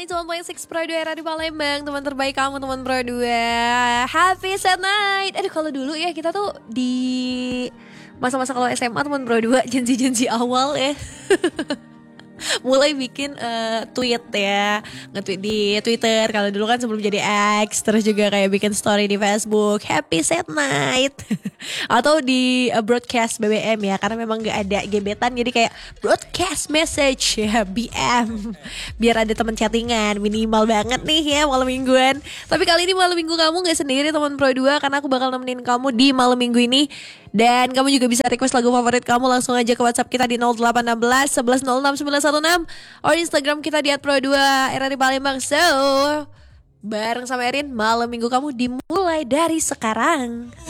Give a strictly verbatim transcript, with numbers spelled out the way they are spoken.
nih teman Point Six Pro dua era di Palembang. Teman terbaik kamu teman Pro dua. Happy sad night. Aduh kalau dulu ya kita tuh di masa-masa kalau S M A teman Pro dua janji-janji awal ya. Mulai bikin uh, tweet ya, nge-tweet di Twitter. Kalau dulu kan sebelum jadi X, terus juga kayak bikin story di Facebook, happy sad night. Atau di uh, broadcast B B M ya, karena memang gak ada gebetan, jadi kayak broadcast message ya, B M. Biar ada teman chattingan, minimal banget nih ya malam mingguan. Tapi kali ini malam minggu kamu gak sendiri teman Pro dua, karena aku bakal nemenin kamu di malam minggu ini. Dan kamu juga bisa request lagu favorit kamu langsung aja ke WhatsApp kita di nol delapan satu enam satu satu nol enam sembilan satu enam or Instagram kita di at pro dua era di Palembang. So, bareng sama Erin, malam minggu kamu dimulai dari sekarang.